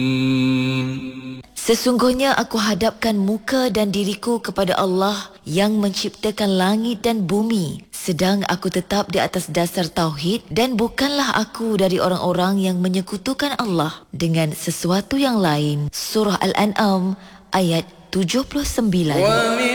Sesungguhnya aku hadapkan muka dan diriku kepada Allah yang menciptakan langit dan bumi, sedang aku tetap di atas dasar tauhid, dan bukanlah aku dari orang-orang yang menyekutukan Allah dengan sesuatu yang lain. Surah Al-An'am ayat 79.